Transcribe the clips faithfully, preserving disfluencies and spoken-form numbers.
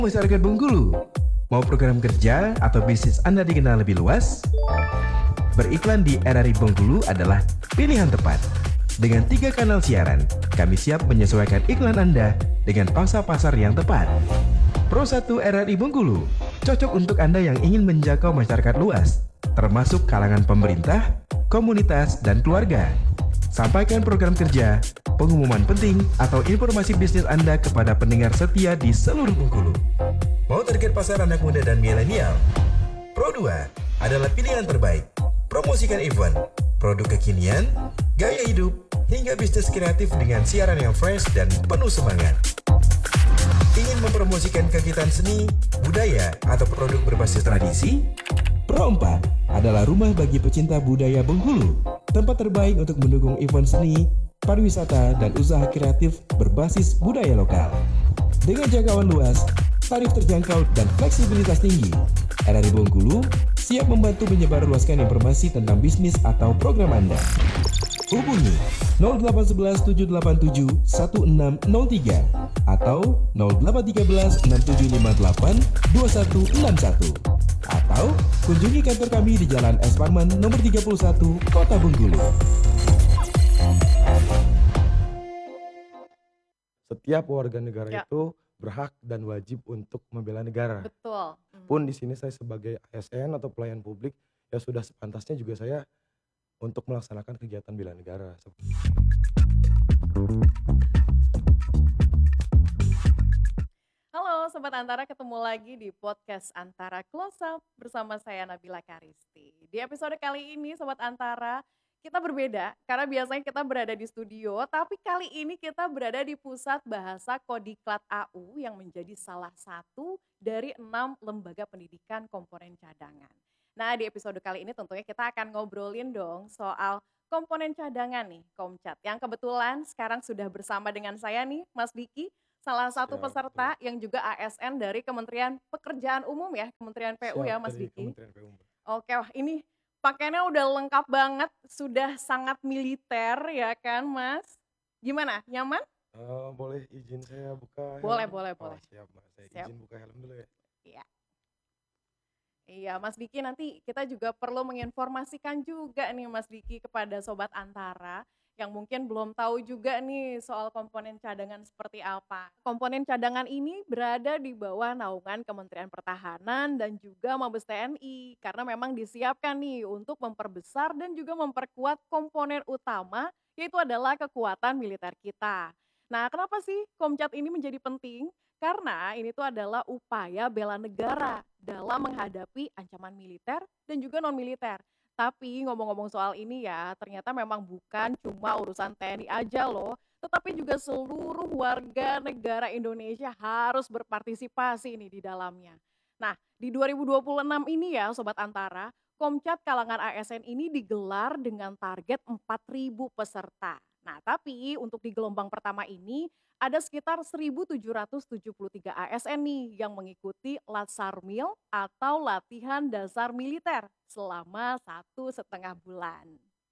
Masyarakat Bengkulu, mau program kerja atau bisnis Anda dikenal lebih luas? Beriklan di R R I Bengkulu adalah pilihan tepat. Dengan tiga kanal siaran, kami siap menyesuaikan iklan Anda dengan pangsa pasar yang tepat. Pro satu R R I Bengkulu, cocok untuk Anda yang ingin menjangkau masyarakat luas, termasuk kalangan pemerintah, komunitas, dan keluarga. Sampaikan program kerja, pengumuman penting, atau informasi bisnis Anda kepada pendengar setia di seluruh Bengkulu. Mau target pasar anak muda dan milenial? Pro dua adalah pilihan terbaik. Promosikan event, produk kekinian, gaya hidup, hingga bisnis kreatif dengan siaran yang fresh dan penuh semangat. Ingin mempromosikan kegiatan seni, budaya, atau produk berbasis tradisi? Pro empat adalah rumah bagi pecinta budaya Bengkulu, tempat terbaik untuk mendukung event seni, pariwisata, dan usaha kreatif berbasis budaya lokal. Dengan jangkauan luas, tarif terjangkau, dan fleksibilitas tinggi, R R I Bengkulu siap membantu menyebarluaskan informasi tentang bisnis atau program Anda. Hubungi nol delapan satu satu tujuh delapan tujuh satu enam nol tiga atau nol delapan satu tiga enam tujuh lima delapan dua satu enam satu atau kunjungi kantor kami di Jalan S. Parman nomor tiga puluh satu, Kota Bengkulu. Setiap warga negara Ya. itu berhak dan wajib untuk membela negara. Betul. Hmm. Pun di sini saya sebagai A S N atau pelayan publik, ya sudah sepantasnya juga saya untuk melaksanakan kegiatan bela negara. Halo Sobat Antara, ketemu lagi di podcast Antara Close Up bersama saya Nabila Karisti. Di episode kali ini Sobat Antara, kita berbeda karena biasanya kita berada di studio, tapi kali ini kita berada di Pusat Bahasa Kodiklat A U yang menjadi salah satu dari enam lembaga pendidikan komponen cadangan. Nah, di episode kali ini tentunya kita akan ngobrolin dong soal komponen cadangan nih, Komcat. Yang kebetulan sekarang sudah bersama dengan saya nih, Mas Diki, salah satu Siap, peserta yang juga A S N dari Kementerian Pekerjaan Umum ya, Kementerian P U Siap, ya Mas dari Diki. Kementerian P U. Oke, wah ini pakaiannya udah lengkap banget, sudah sangat militer ya kan Mas? Gimana, nyaman? Eh, boleh izin saya buka Boleh, helm? boleh, Oh, boleh. siap, Mbak. Saya Siap. izin buka helm dulu ya. Iya. Iya, Mas Diki, nanti kita juga perlu menginformasikan juga nih Mas Diki kepada Sobat Antara yang mungkin belum tahu juga nih soal komponen cadangan seperti apa. Komponen cadangan ini berada di bawah naungan Kementerian Pertahanan dan juga Mabes T N I karena memang disiapkan nih untuk memperbesar dan juga memperkuat komponen utama yaitu adalah kekuatan militer kita. Nah, kenapa sih Komcat ini menjadi penting? Karena ini tuh adalah upaya bela negara dalam menghadapi ancaman militer dan juga non-militer. Tapi ngomong-ngomong soal ini ya, ternyata memang bukan cuma urusan T N I aja loh, tetapi juga seluruh warga negara Indonesia harus berpartisipasi nih di dalamnya. Nah, di dua ribu dua puluh enam ini ya Sobat Antara, Komcat kalangan A S N ini digelar dengan target empat ribu peserta. Nah, tapi untuk di gelombang pertama ini ada sekitar seribu tujuh ratus tujuh puluh tiga A S N nih yang mengikuti Latsarmil atau latihan dasar militer selama satu setengah bulan.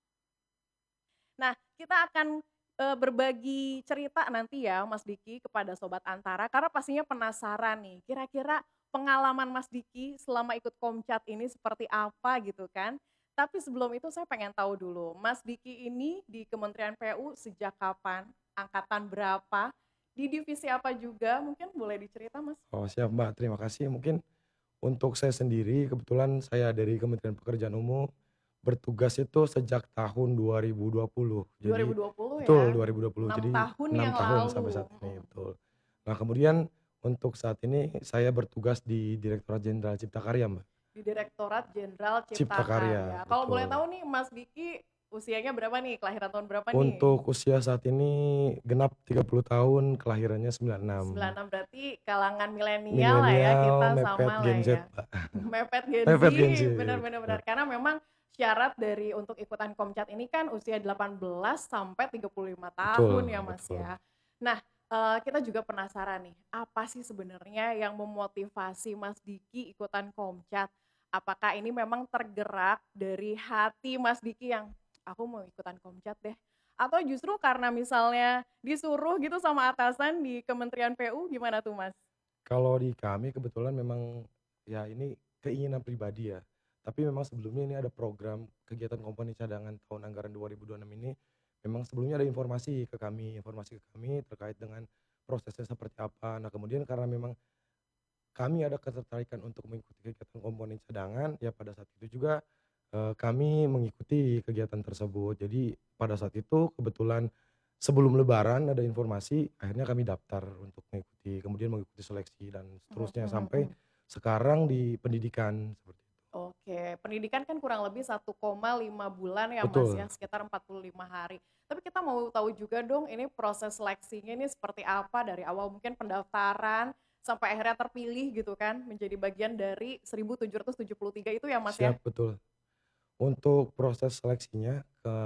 Nah, kita akan e, berbagi cerita nanti ya Mas Diki kepada Sobat Antara karena pastinya penasaran nih kira-kira pengalaman Mas Diki selama ikut Komcat ini seperti apa gitu kan. Tapi sebelum itu saya pengen tahu dulu, Mas Diki ini di Kementerian P U sejak kapan? Angkatan berapa? Di divisi apa juga? Mungkin boleh dicerita Mas? Oh, siap, Mbak. Terima kasih. Mungkin untuk saya sendiri, kebetulan saya dari Kementerian Pekerjaan Umum bertugas itu sejak tahun dua ribu dua puluh. dua Jadi ribu dua puluh betul ya? dua ribu dua puluh. enam Jadi tahun enam yang tahun lalu. sampai saat ini, Mm. betul. Nah, kemudian untuk saat ini saya bertugas di Direktorat Jenderal Cipta Karya, Mbak. Di Direktorat Jenderal Cipta Cipta Karya, Karya. Kalau boleh betul. tahu nih Mas Diki usianya berapa nih? Kelahiran tahun berapa nih? Untuk usia saat ini genap tiga puluh tahun, kelahirannya sembilan puluh enam. sembilan puluh enam berarti kalangan milenial lah ya, Milenial, kita mepet sama lah Gen Z, ya. Mbak. Mepet Gen Z, Mepet Gen Z, benar-benar benar. Karena memang syarat dari untuk ikutan Komcat ini kan usia delapan belas sampai tiga puluh lima tahun Betul, ya Mas betul. ya. Nah, eh, kita juga penasaran nih, apa sih sebenarnya yang memotivasi Mas Diki ikutan Komcat? Apakah ini memang tergerak dari hati Mas Diki yang aku mau ikutan Komcat deh? Atau justru karena misalnya disuruh gitu sama atasan di Kementerian P U, gimana tuh Mas? Kalau di kami kebetulan memang ya ini keinginan pribadi ya. Tapi memang sebelumnya ini ada program kegiatan komponen cadangan tahun anggaran dua ribu dua puluh enam ini, memang sebelumnya ada informasi ke kami, informasi ke kami terkait dengan prosesnya seperti apa. Nah kemudian karena memang kami ada ketertarikan untuk mengikuti kegiatan komponen cadangan, ya pada saat itu juga, eee, kami mengikuti kegiatan tersebut. Jadi pada saat itu kebetulan sebelum lebaran ada informasi, akhirnya kami daftar untuk mengikuti, kemudian mengikuti seleksi dan Mhm seterusnya mhm sampai mhm. sekarang di pendidikan, seperti itu. Oke, pendidikan kan kurang lebih satu koma lima bulan ya Mas ya, Betul. sekitar empat puluh lima hari. Tapi kita mau tahu juga dong ini proses seleksinya ini seperti apa dari awal mungkin pendaftaran sampai akhirnya terpilih gitu kan menjadi bagian dari seribu tujuh ratus tujuh puluh tiga itu ya Mas ya? Siap, betul. Untuk proses seleksinya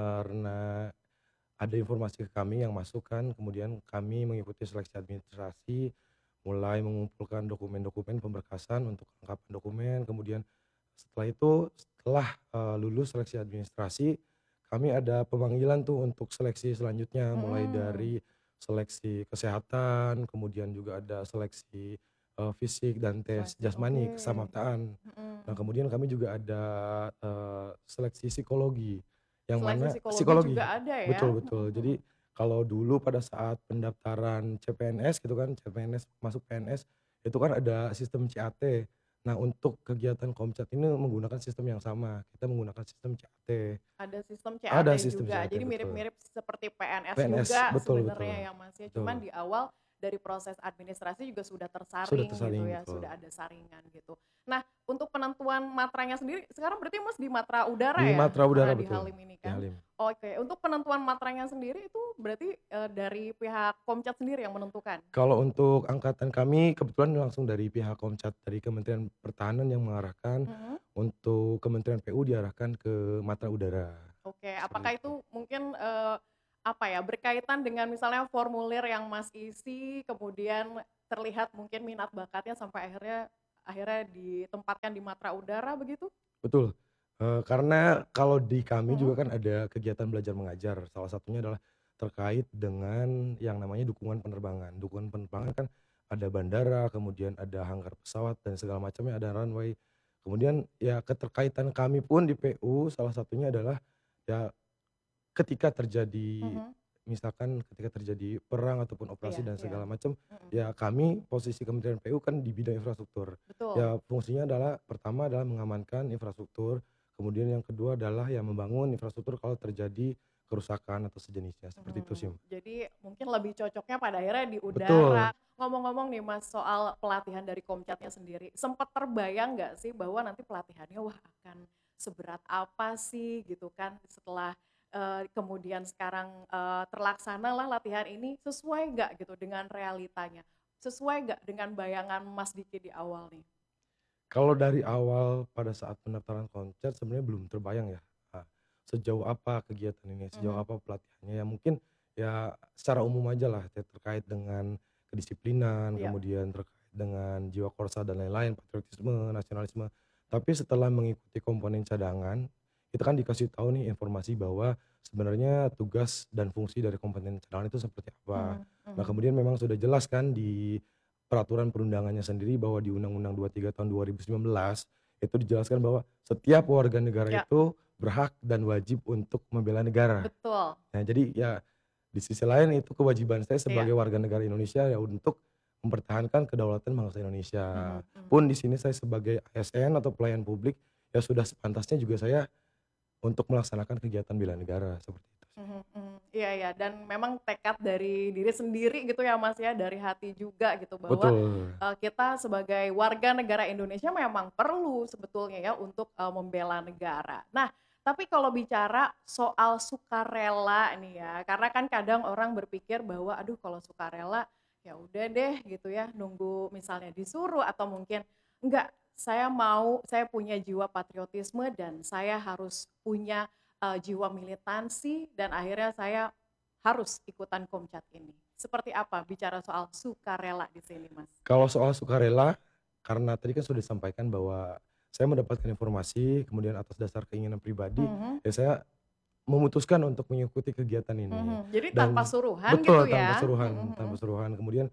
karena ada informasi ke kami yang masuk kan, kemudian kami mengikuti seleksi administrasi, mulai mengumpulkan dokumen-dokumen pemberkasan untuk kelengkapan dokumen, kemudian setelah itu, setelah, eee, lulus seleksi administrasi, kami ada pemanggilan tuh untuk seleksi selanjutnya, mulai Mhm, dari seleksi kesehatan, kemudian juga ada seleksi, eee, fisik dan tes seleksi oke. jasmani, kesamaptaan. Nah, Mhm. kemudian kami juga ada, eee, seleksi psikologi, yang Seleksi mana psikologi juga psikologi, ada ya? betul Mhm betul. mhm. Jadi, kalau dulu pada saat pendaftaran C P N S gitu kan, C P N S masuk P N S, itu kan ada sistem C A T. Nah, untuk kegiatan Komcat ini menggunakan sistem yang sama, kita menggunakan sistem C A T. Ada sistem Ada C A T sistem juga, C A T, jadi betul. mirip-mirip seperti P N S P N S, juga betul betul, sebenarnya ya Mas ya, cuman betul. di awal dari proses administrasi juga sudah Sudah tersaring gitu tersaring, ya, betul. sudah ada saringan gitu. Nah, untuk penentuan matranya sendiri sekarang berarti Mas di Matra Udara Di ya? Matra Karena Udara, di betul, Halim ini di kan? Halim. Oke, untuk penentuan matranya sendiri itu berarti, eee, dari pihak Komcat sendiri yang menentukan? Kalau untuk angkatan kami kebetulan langsung dari pihak Komcat, dari Kementerian Pertahanan yang mengarahkan, Mhm. untuk Kementerian P U diarahkan ke Matra Udara, Oke, seperti apakah itu. itu mungkin, eee, apa ya, berkaitan dengan misalnya formulir yang Mas isi, kemudian terlihat mungkin minat bakatnya sampai akhirnya akhirnya ditempatkan di Matra Udara begitu? Betul, eee, karena kalau di kami Mhm. juga kan ada kegiatan belajar mengajar, salah satunya adalah terkait dengan yang namanya dukungan penerbangan. Dukungan penerbangan kan ada bandara, kemudian ada hanggar pesawat dan segala macamnya, ada runway. Kemudian ya keterkaitan kami pun di P U salah satunya adalah ya ketika terjadi, Mhm. misalkan ketika terjadi perang ataupun Iya operasi dan iya. segala macam, Mhm. ya kami posisi Kementerian P U kan di bidang infrastruktur. Betul. Ya fungsinya adalah pertama adalah mengamankan infrastruktur, kemudian yang kedua adalah ya membangun infrastruktur kalau terjadi kerusakan atau sejenisnya, seperti itu sih. Mhm. Jadi mungkin lebih cocoknya pada akhirnya di udara. Betul. Ngomong-ngomong nih Mas soal pelatihan dari Komcatnya sendiri, sempet terbayang nggak sih bahwa nanti pelatihannya wah akan seberat apa sih gitu kan setelah, eee, kemudian sekarang, eee, terlaksanalah latihan ini sesuai nggak gitu dengan realitanya? Sesuai nggak dengan bayangan Mas Diki di awal nih? Kalau dari awal pada saat pendaftaran konser sebenarnya belum terbayang ya, eee, sejauh apa kegiatan ini, sejauh Mhm. apa pelatihannya, ya mungkin ya secara umum ajalah ya terkait dengan kedisiplinan, Iya. kemudian terkait dengan jiwa korsa dan lain-lain, patriotisme, nasionalisme. Tapi setelah mengikuti komponen cadangan, kita kan dikasih tahu nih informasi bahwa sebenarnya tugas dan fungsi dari komponen cadangan itu seperti apa. Mhm Nah mhm. kemudian memang sudah jelas kan di peraturan perundangannya sendiri bahwa di Undang-Undang dua puluh tiga tahun dua ribu sembilan belas, itu dijelaskan bahwa setiap warga negara Ya, itu berhak dan wajib untuk membela negara. betul. Nah jadi ya di sisi lain itu kewajiban saya Iya. sebagai warga negara Indonesia ya untuk mempertahankan kedaulatan bangsa Indonesia. Mhm mhm. Pun di sini saya sebagai A S N atau pelayan publik, ya sudah sepantasnya juga saya untuk melaksanakan kegiatan bela negara, seperti itu sih. Mhm mhm. Iya iya, dan memang tekad dari diri sendiri gitu ya Mas ya, dari hati juga gitu bahwa, Betul. eee, kita sebagai warga negara Indonesia memang perlu sebetulnya ya untuk, eee, membela negara. Nah, tapi kalau bicara soal sukarela nih ya, karena kan kadang orang berpikir bahwa, aduh kalau sukarela, ya udah deh gitu ya, nunggu misalnya disuruh atau mungkin, enggak, saya mau saya punya jiwa patriotisme dan saya harus punya eee, jiwa militansi dan akhirnya saya harus ikutan Komcat ini. Seperti apa bicara soal sukarela di sini, Mas? Kalau soal sukarela, karena tadi kan sudah disampaikan bahwa saya mendapatkan informasi, kemudian atas dasar keinginan pribadi, Mhm ya saya memutuskan untuk mengikuti kegiatan ini. mhm. Jadi tanpa Dan suruhan gitu betul, tanpa ya? Mhm suruhan tanpa mhm. suruhan. Kemudian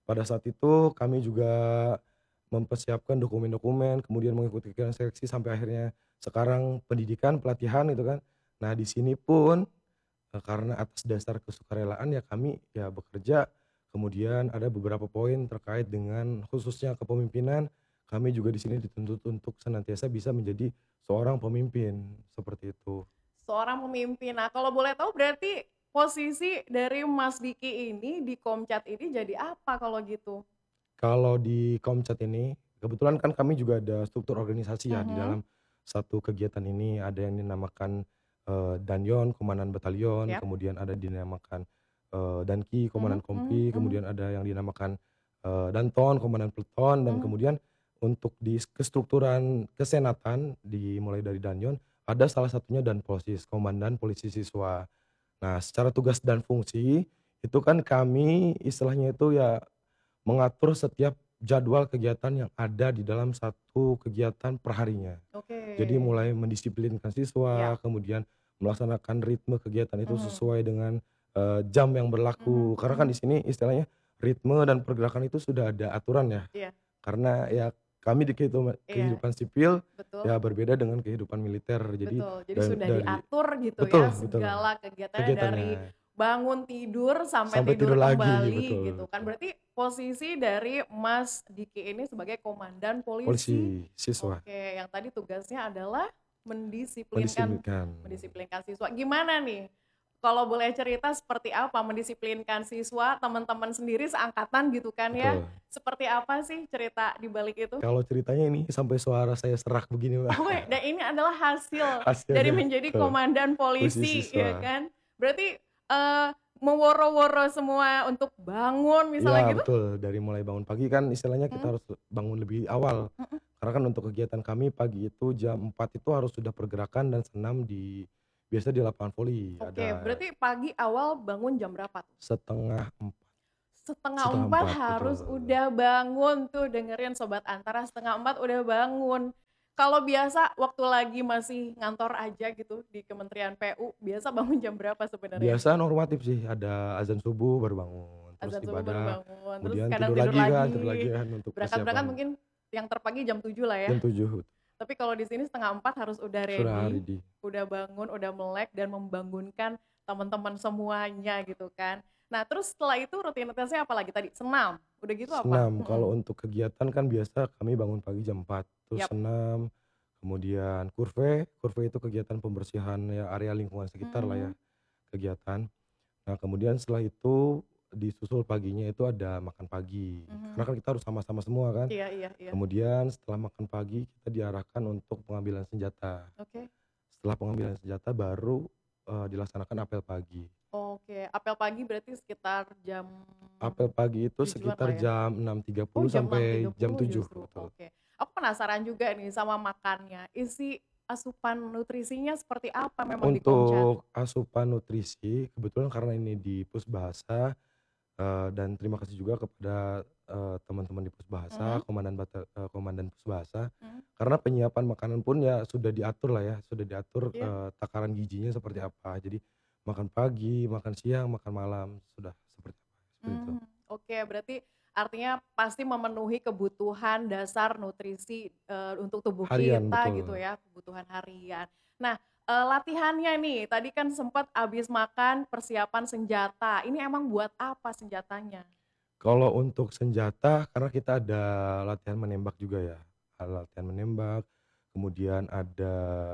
pada saat itu kami juga mempersiapkan dokumen-dokumen, kemudian mengikuti seleksi sampai akhirnya sekarang pendidikan, pelatihan gitu kan. Nah di sini pun, eee, karena atas dasar kesukarelaan ya kami ya bekerja, kemudian ada beberapa poin terkait dengan khususnya kepemimpinan, kami juga di sini dituntut untuk senantiasa bisa menjadi seorang pemimpin, seperti itu. Seorang pemimpin. Nah, kalau boleh tahu berarti posisi dari Mas Diki ini di Komcat ini jadi apa kalau gitu? Kalau di Komcat ini, kebetulan kan kami juga ada struktur organisasi ya di Mhm, dalam satu kegiatan ini, ada yang dinamakan, eee, Danyon, Komandan Batalion, yap. kemudian ada dinamakan, eee, Danki, Mhm Komandan mhm Kompli, mhm kemudian ada yang dinamakan, eee, Danton, Komandan Peleton, dan mhm. kemudian untuk di kestrukturan kesenatan dimulai dari Danyon, ada salah satunya Danposis, Komandan Polisi Siswa. Nah, secara tugas dan fungsi, itu kan kami istilahnya itu ya mengatur setiap jadwal kegiatan yang ada di dalam satu kegiatan perharinya. Oke. Jadi mulai mendisiplinkan Ya. siswa, kemudian melaksanakan ritme kegiatan itu Mhm. sesuai dengan, eee, jam yang Mhm berlaku. Karena kan mhm. di sini istilahnya ritme dan pergerakan itu sudah ada aturan ya. Iya Karena ya kami di kehidupan iya, kehidupan sipil betul ya berbeda dengan kehidupan militer. Jadi betul. Jadi da sudah dari diatur gitu ya betul betul, segala kegiatannya dari kegiatannya. bangun tidur sampai Sampai tidur tidur lagi, kembali betul gitu kan. betul. Berarti posisi dari Mas Diki ini sebagai komandan polisi. Polisi, siswa, Oke, yang tadi tugasnya adalah mendisiplinkan mendisiplinkan. mendisiplinkan siswa. Gimana nih? Kalau boleh cerita seperti apa mendisiplinkan siswa, teman-teman sendiri seangkatan gitu kan ya. Betul. Seperti apa sih cerita di balik itu? Kalau ceritanya ini sampai suara saya serak begini, Mbak. Oke, dan ini adalah hasil dari Hasilnya menjadi betul, komandan polisi polisi, ya siswa. kan? Berarti, eee, meworo-woro semua untuk bangun misalnya Iya gitu? betul, dari mulai bangun pagi kan istilahnya Mhm kita harus bangun lebih awal. mhm. Karena kan untuk kegiatan kami pagi itu jam empat itu harus sudah pergerakan dan senam di biasa di lapangan voli, Oke, ada berarti pagi awal bangun jam berapa tuh? setengah empat Setengah setengah empat empat harus betul. udah bangun tuh, dengerin Sobat Antara, setengah empat udah bangun. Kalau biasa waktu lagi masih ngantor aja gitu di Kementerian P U, biasa bangun jam berapa sebenarnya? Biasa normatif sih, ada azan subuh baru bangun, terus Azan subuh baru ibadah, bangun, terus kemudian kadang tidur tidur lagi kan, tidur lagi. lagi kan untuk Berangkat-berangkat persiapan mungkin yang terpagi jam tujuh lah ya. jam tujuh Tapi kalau di sini setengah empat harus udah sudah ready, ready. udah bangun, udah melek dan membangunkan teman-teman semuanya gitu kan. Nah, terus setelah itu rutinitasnya apa lagi tadi? Senam, udah gitu apa? Senam, Mhm, kalau untuk kegiatan kan biasa kami bangun pagi jam empat, terus yap. senam, kemudian kurve, kurve itu kegiatan pembersihan ya area lingkungan sekitar lah ya, Mmm, kegiatan. Nah kemudian setelah itu disusul paginya itu ada makan pagi, karena mhm. kan kita harus sama-sama semua kan. Iya iya iya. Kemudian setelah makan pagi kita diarahkan untuk pengambilan senjata. Oke Setelah pengambilan senjata baru, eee, dilaksanakan apel pagi. oke. Apel pagi berarti sekitar jam Apel pagi itu tujuan sekitar lah ya? jam enam tiga Oh puluh jam enam sampai tiga jam puluh tujuh justru, betul. oke. Aku penasaran juga nih sama makannya, isi asupan nutrisinya seperti apa memang di Komcat? Untuk asupan nutrisi, kebetulan karena ini di Pusbahasa, eee, dan terima kasih juga kepada, eee, teman-teman di Pusbahasa, Mhm komandan bata eee, komandan Pusbahasa, mhm, karena penyiapan makanan pun ya sudah diatur lah ya, sudah diatur, iya, eee, takaran gizinya seperti apa. Jadi makan pagi, makan siang, makan malam, sudah seperti apa, seperti itu. mmm, oke berarti artinya pasti memenuhi kebutuhan dasar nutrisi, eee, untuk tubuh Harian, kita gitu betul. ya, kebutuhan harian. Nah, eee, latihannya nih, tadi kan sempat habis makan persiapan senjata, ini emang buat apa senjatanya? Kalau untuk senjata, karena kita ada latihan menembak juga ya, ada latihan menembak, kemudian ada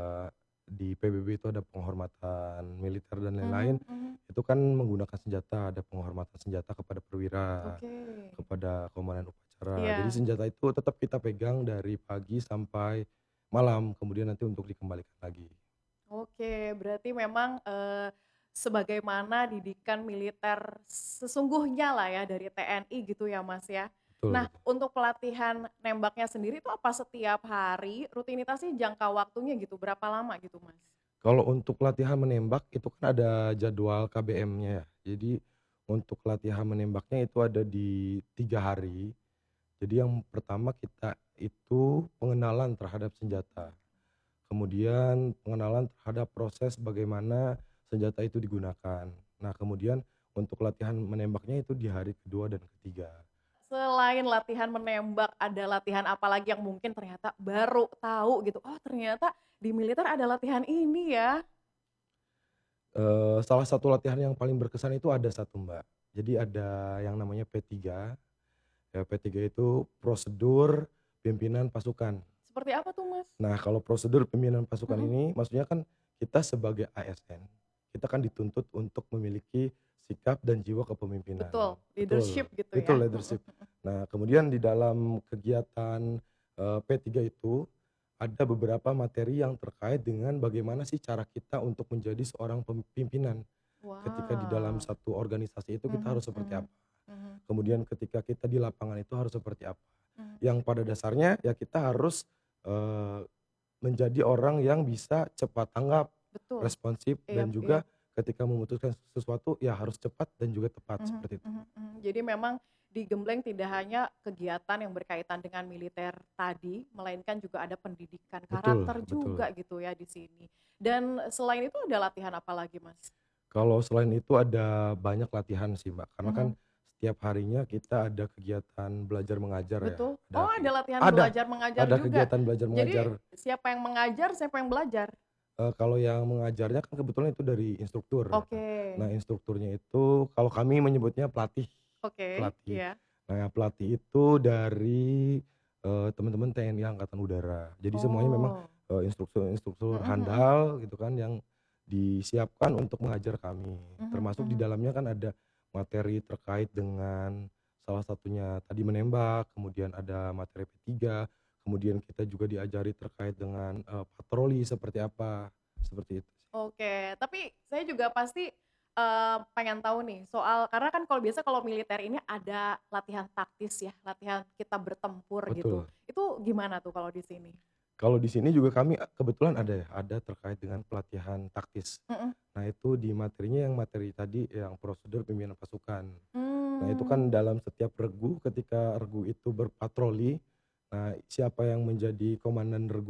di P B B itu ada penghormatan militer dan lain-lain, Mhm mhm, itu kan menggunakan senjata, ada penghormatan senjata kepada perwira, oke, kepada komandan upacara. Jadi iya. senjata itu tetap kita pegang dari pagi sampai malam, kemudian nanti untuk dikembalikan lagi. Oke, berarti memang, eee, sebagaimana didikan militer sesungguhnya lah ya dari T N I gitu ya, Mas, ya. Betul Nah, betul. untuk pelatihan nembaknya sendiri itu apa setiap hari? Rutinitasnya jangka waktunya gitu, berapa lama gitu, Mas? Kalau untuk latihan menembak itu kan ada jadwal K B M-nya ya. Jadi untuk latihan menembaknya itu ada di tiga hari. Jadi yang pertama kita itu pengenalan terhadap senjata. Kemudian pengenalan terhadap proses bagaimana senjata itu digunakan. Nah kemudian untuk latihan menembaknya itu di hari kedua dan ketiga. Selain latihan menembak, ada latihan apa lagi yang mungkin ternyata baru tahu gitu, oh ternyata di militer ada latihan ini ya? Eee, salah satu latihan yang paling berkesan itu ada satu, Mbak. Jadi ada yang namanya P tiga, ya P tiga itu prosedur pimpinan pasukan. Seperti apa tuh, Mas? Nah, kalau prosedur pimpinan pasukan Mhm, ini maksudnya kan kita sebagai A S N, kita kan dituntut untuk memiliki sikap dan jiwa kepemimpinan. betul, Betul, leadership gitu betul ya? leadership. Nah, kemudian di dalam kegiatan, eee, P tiga itu ada beberapa materi yang terkait dengan bagaimana sih cara kita untuk menjadi seorang pem pimpinan. Ketika di dalam Wow, satu organisasi itu kita mhm harus seperti mhm, apa. mhm Kemudian ketika kita di lapangan itu harus seperti apa. mhm, Yang pada dasarnya ya kita harus, eee menjadi orang yang bisa cepat tanggap, betul, responsif, iya dan iya, juga ketika memutuskan sesuatu ya harus cepat dan juga tepat mhm seperti itu. mhm mhm. Jadi memang di Gembleng tidak hanya kegiatan yang berkaitan dengan militer tadi, melainkan juga ada pendidikan Betul, karakter betul. juga gitu ya di sini. Dan selain itu ada latihan apa lagi, Mas? Kalau selain itu ada banyak latihan sih, Mbak, karena kan Mhm. setiap harinya kita ada kegiatan belajar mengajar ya, Betul. ada Oh, ada kegi latihan ada belajar mengajar ada juga? kegiatan belajar Jadi mengajar, siapa yang mengajar, siapa yang belajar? eee, kalau yang mengajarnya kan kebetulan itu dari instruktur ya kan. Oke. Nah, instrukturnya itu kalau kami menyebutnya pelatih. Oke, Pelatih. iya. Nah, pelatih itu dari, eee, teman-teman T N I Angkatan Udara. Jadi semuanya memang, Oh. eee, instruktur-instruktur Mhm mhm. handal gitu kan yang disiapkan untuk mengajar kami. Mhm Termasuk di mhm. dalamnya kan ada materi terkait dengan salah satunya tadi menembak, kemudian ada materi P tiga, kemudian kita juga diajari terkait dengan, eee, patroli seperti apa, seperti itu sih. Oke, tapi saya juga pasti, eee, pengen tahu nih soal karena kan kalau biasa kalau militer ini ada latihan taktis ya, latihan kita bertempur gitu. Betul. Itu gimana tuh kalau di sini? Kalau di sini juga kami, eee, kebetulan ada ya, ada terkait dengan pelatihan taktis. Mhm. Nah, itu di materinya yang materi tadi yang prosedur pimpinan pasukan. Nah, itu kan Mmm. dalam setiap regu ketika regu itu berpatroli, nah siapa yang menjadi komandan regu